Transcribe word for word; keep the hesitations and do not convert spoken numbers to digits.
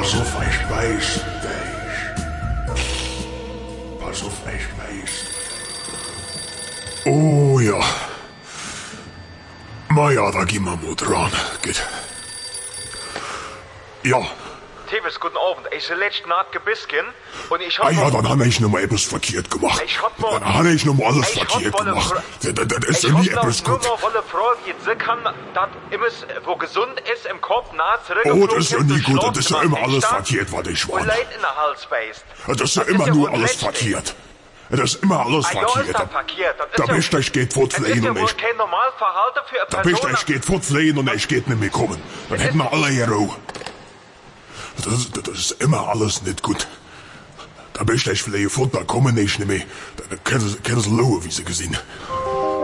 Pass auf, ich weiß dich. Pass auf, ich weiß. Oh ja. Na ja, da gehen wir mal dran. Geht. Ja. Tevis, guten Abend. Ich bin letzte Nacht gebisken und ich hab... Ah ja, dann habe ich noch mal etwas verkehrt gemacht. Ich hab mal... Dann habe ich noch mal alles ich verkehrt gemacht. Das, das ist ich ja nie hab etwas nur gut. mal wollen fragen, jetzt sie kann, dass immer, wo gesund ist, im Kopf nah zurück... Oh, das ist ja nie gut. Das ist ja immer alles verkehrt, was ich Und war. Leid in der Hals beißt. Das ist ja immer nur alles verkehrt. Das ist immer alles Ah, ja, ist verkehrt. das verkehrt. Das ist Da ja- bist du, ich geht Das ist fortfliehen ja und wohl ich... kein Normalverhalten für eine Da bist Person... du, ich geht fortfliehen und ich geht nicht mehr kommen. Dann hätten wir alle hier Ruhe. Das, das ist immer alles nicht gut. Da bist du, ich fliehen fort, da kommen ich nicht mehr. Dann können sie, können sie schauen, wie sie gesehen.